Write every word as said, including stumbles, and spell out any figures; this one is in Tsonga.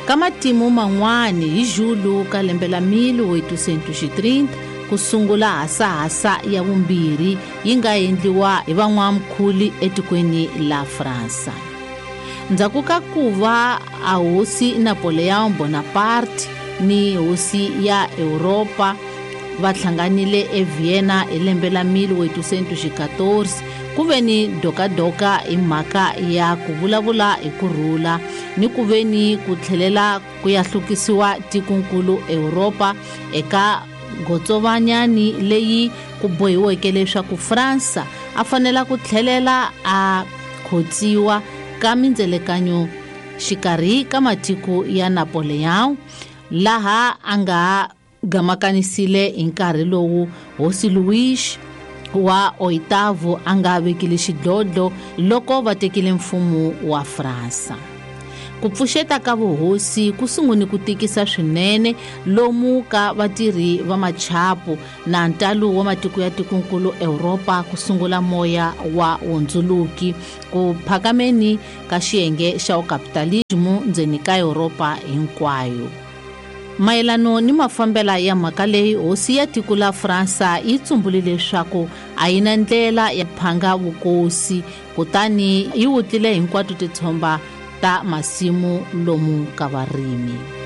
Ka matimu man'wani hi Julu ka lembe la mille huit cent trente ku sungula hasahasa ya vumbirhi yi nga endliwa hi van'wamkhuli etikweni la Fransa. Ndzhaku ka ku va a hosi Napoleon Bonaparte ni hosi ya Europa va hlanganile eVienna hi lembe la mille huit cent fourteen ku ve ni dokadoka hi mhaka ya ku vulavula hi kurhula ni ku ve ni ku tlhelela ku ya hlukisiwa tikonkulu Europa eka gotsovanyani leyi ku bohiweke leswaku Fransa a fanela ku tlhelela a khotsiwa ka mindzelekanyo xikarhi ka matiko ya Napoleon laha a nga gamakanisile hi nkarhi lowu hosi Louis wa Oitavo a nga vekile xidlodlo loko va tekile mfumo wa Fransa. Ku pfuxeta ka vuhosi ku sungune ku tikisa swinene lomu ka vatirhi va machapu na ntalo wa matiko ya tikonkulu Europa ku sungula moya wa hundzuluki ku phakameni ka xiyenge xa kapitalismo ndzeni ka Europa hinkwayo. Mayelano ni mafambela ya mhaka leyi hosi ya tiko la Fransa yi tsumbulile leswaku a yi na ndlela ya phanga vukosi kutani yi wutile hinkwato titshomba ta masimu lomu ka varimi.